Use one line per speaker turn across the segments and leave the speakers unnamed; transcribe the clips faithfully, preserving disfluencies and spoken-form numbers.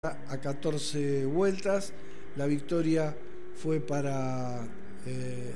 a catorce vueltas. La victoria fue para eh,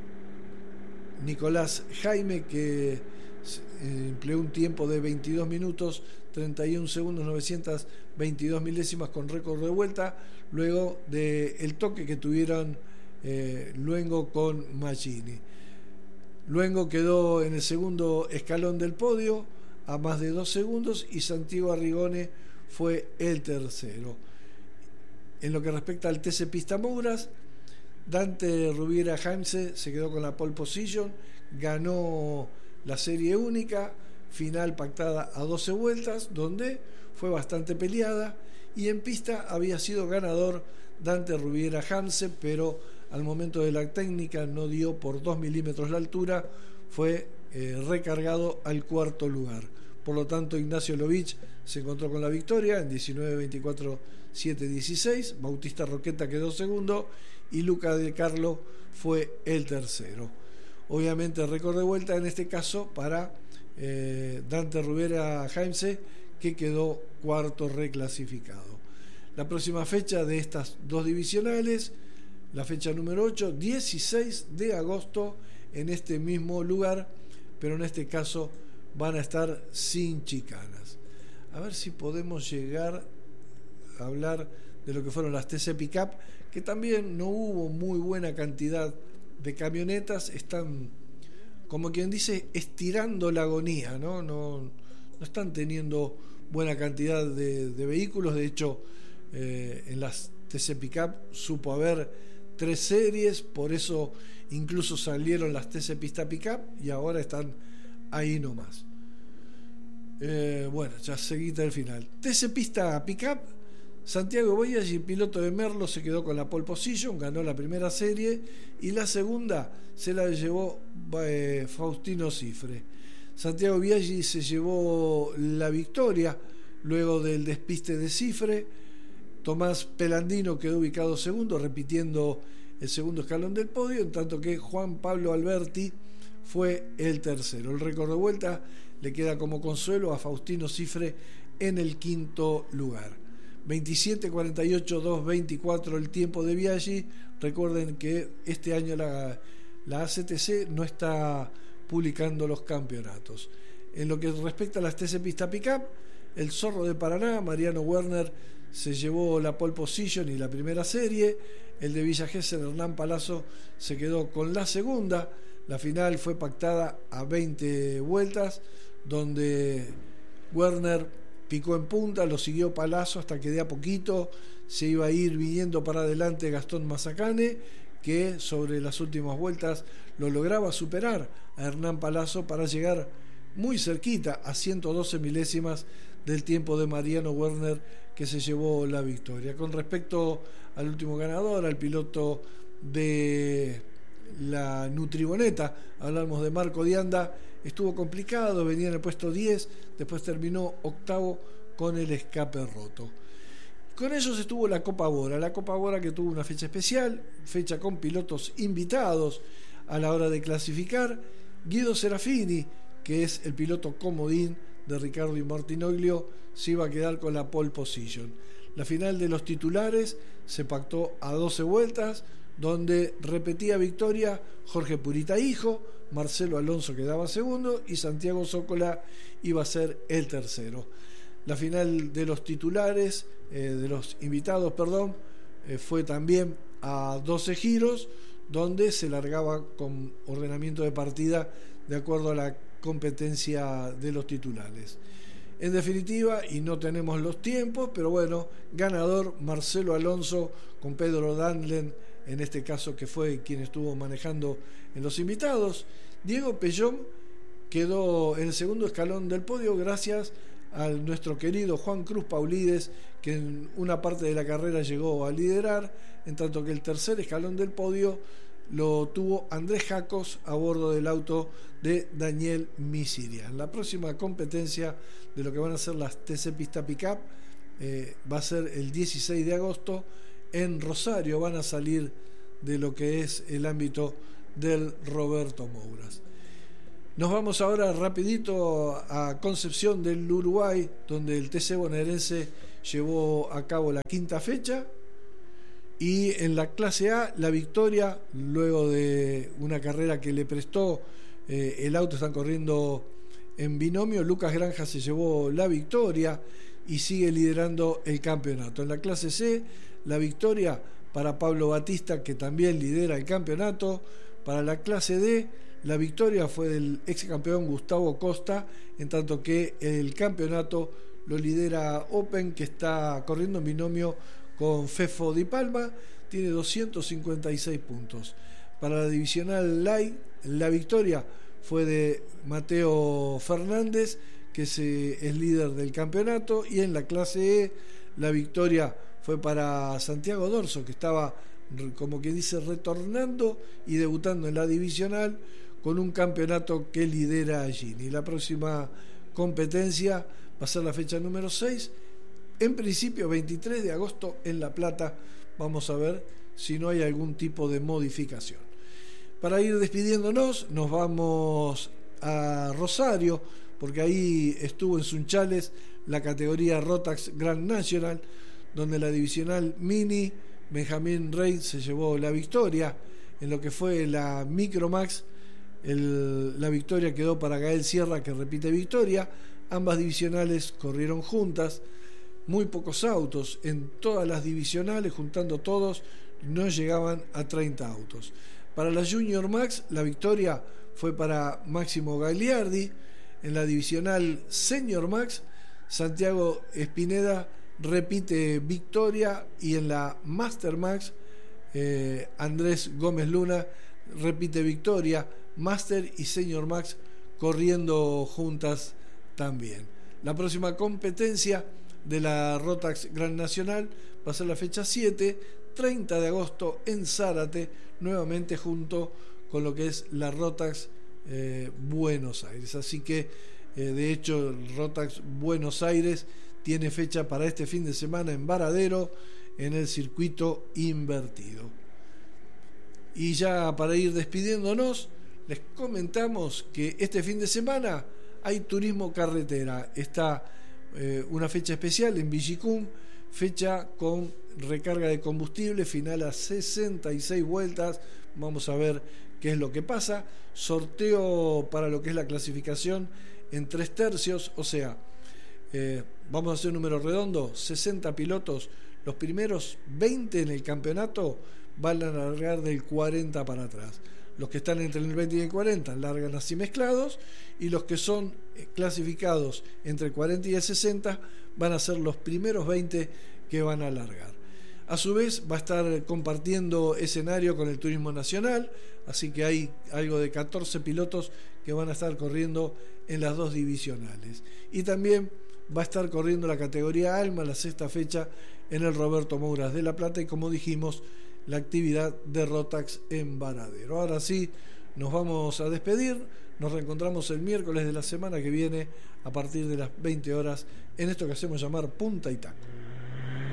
Nicolás Jaime, que eh, empleó un tiempo de veintidós minutos, treinta y un segundos, novecientas veintidós milésimas con récord de vuelta, luego del toque que tuvieron eh, Luengo con Maggini. Luengo quedó en el segundo escalón del podio a más de dos segundos y Santiago Arrigone fue el tercero. En lo que respecta al T C Pista Mouras, Dante Rubiera Jaimse se quedó con la pole position, ganó la serie única, final pactada a doce vueltas, donde fue bastante peleada, y en pista había sido ganador Dante Rubiera Jaimse, pero al momento de la técnica no dio por dos milímetros la altura, fue eh, recargado al cuarto lugar. Por lo tanto, Ignacio Lovich se encontró con la victoria en diecinueve veinticuatro siete dieciséis, Bautista Roqueta quedó segundo y Luca De Carlo fue el tercero. Obviamente récord de vuelta en este caso para eh, Dante Rubiera Jaimse, que quedó cuarto reclasificado. La próxima fecha de estas dos divisionales, la fecha número ocho, dieciséis de agosto, en este mismo lugar, pero en este caso van a estar sin chicanas. A ver si podemos llegar a hablar de lo que fueron las T C Pickup, que también no hubo muy buena cantidad de camionetas, están, como quien dice, estirando la agonía, ¿no? No, no están teniendo buena cantidad de, de vehículos. De hecho, eh, en las T C Pickup supo haber tres series, por eso incluso salieron las T C Pista Pickup y ahora están ahí nomás. Eh, bueno, ya seguita el final. T C Pista Pickup, Santiago Biaggi, piloto de Merlo, se quedó con la pole position, ganó la primera serie y la segunda se la llevó eh, Faustino Cifre. Santiago Biaggi se llevó la victoria luego del despiste de Cifre. Tomás Pelandino quedó ubicado segundo, repitiendo el segundo escalón del podio, en tanto que Juan Pablo Alberti fue el tercero. El récord de vuelta le queda como consuelo a Faustino Cifre en el quinto lugar. veintisiete cuarenta y ocho dos veinticuatro el tiempo de Biaggi. Recuerden que este año la, la A C T C no está publicando los campeonatos. En lo que respecta a las T C Pista Pickup, el Zorro de Paraná, Mariano Werner, se llevó la pole position y la primera serie. El de Villa Gesell, Hernán Palazzo, se quedó con la segunda. La final fue pactada a veinte vueltas, donde Werner picó en punta, lo siguió Palazzo hasta que de a poquito se iba a ir viniendo para adelante Gastón Mazacane, que sobre las últimas vueltas lo lograba superar a Hernán Palazzo para llegar muy cerquita a ciento doce milésimas del tiempo de Mariano Werner, que se llevó la victoria. Con respecto al último ganador, al piloto de la Nutriboneta, hablamos de Marco Dianda, estuvo complicado, venía en el puesto diez, después terminó octavo con el escape roto. Con ellos estuvo la Copa Bora, la Copa Bora que tuvo una fecha especial, fecha con pilotos invitados a la hora de clasificar. Guido Serafini, que es el piloto comodín de Ricardo Martinoglio, se iba a quedar con la pole position. La final de los titulares se pactó a doce vueltas, donde repetía victoria Jorge Purita hijo, Marcelo Alonso quedaba segundo y Santiago Zócola iba a ser el tercero. La final de los titulares, eh, de los invitados, perdón, eh, fue también a doce giros, donde se largaba con ordenamiento de partida de acuerdo a la competencia de los titulares. En definitiva, y no tenemos los tiempos, pero bueno, ganador Marcelo Alonso con Pedro Danlen, en este caso, que fue quien estuvo manejando en los invitados. Diego Pellón quedó en el segundo escalón del podio gracias a nuestro querido Juan Cruz Paulides, que en una parte de la carrera llegó a liderar, en tanto que el tercer escalón del podio lo tuvo Andrés Jacos a bordo del auto de Daniel Misiria. La próxima competencia de lo que van a ser las T C Pista Pickup eh, va a ser el dieciséis de agosto en Rosario. Van a salir de lo que es el ámbito del Roberto Mouras. Nos vamos ahora rapidito a Concepción del Uruguay, donde el T C bonaerense llevó a cabo la quinta fecha. Y en la clase A, la victoria, luego de una carrera que le prestó eh, el auto, están corriendo en binomio. Lucas Granja se llevó la victoria y sigue liderando el campeonato. En la clase C, la victoria para Pablo Batista, que también lidera el campeonato. Para la clase D, la victoria fue del ex campeón Gustavo Costa, en tanto que el campeonato lo lidera Open, que está corriendo en binomio con Fefo Di Palma, tiene doscientos cincuenta y seis puntos. Para la divisional Light, la victoria fue de Mateo Fernández, que es, es líder del campeonato, y en la clase E la victoria fue para Santiago Dorso, que estaba, como que dice, retornando y debutando en la divisional con un campeonato que lidera allí. Y la próxima competencia va a ser la fecha número seis, en principio veintitrés de agosto en La Plata. Vamos a ver si no hay algún tipo de modificación. Para ir despidiéndonos, nos vamos a Rosario, porque ahí estuvo en Sunchales la categoría Rotax Grand National, donde la divisional Mini Benjamín Rey se llevó la victoria. En lo que fue la Micromax, el, la victoria quedó para Gael Sierra, que repite victoria. Ambas divisionales corrieron juntas. Muy pocos autos en todas las divisionales, juntando todos, no llegaban a treinta autos. Para la Junior Max, la victoria fue para Máximo Gagliardi. En la divisional Senior Max, Santiago Espineda repite victoria, y en la Master Max, eh, Andrés Gómez Luna repite victoria. Master y Senior Max corriendo juntas también. La próxima competencia de la Rotax Grand Nacional va a ser la fecha siete, treinta de agosto en Zárate, nuevamente junto con lo que es la Rotax eh, Buenos Aires. Así que eh, de hecho el Rotax Buenos Aires tiene fecha para este fin de semana en Varadero, en el circuito invertido. Y ya para ir despidiéndonos, les comentamos que este fin de semana hay turismo carretera. Está eh, una fecha especial en Villicum, fecha con recarga de combustible, final a sesenta y seis vueltas. Vamos a ver qué es lo que pasa. Sorteo para lo que es la clasificación en tres tercios, o sea, eh, vamos a hacer un número redondo, sesenta pilotos. Los primeros veinte en el campeonato van a largar del cuarenta para atrás. Los que están entre el veinte y el cuarenta largan así mezclados, y los que son clasificados entre el cuarenta y el sesenta van a ser los primeros veinte que van a largar. A su vez va a estar compartiendo escenario con el Turismo Nacional, así que hay algo de catorce pilotos que van a estar corriendo en las dos divisionales. Y también va a estar corriendo la categoría Alma, la sexta fecha, en el Roberto Mouras de La Plata, y como dijimos, la actividad de Rotax en Varadero. Ahora sí, nos vamos a despedir. Nos reencontramos el miércoles de la semana que viene a partir de las veinte horas en esto que hacemos llamar Punta y Taco.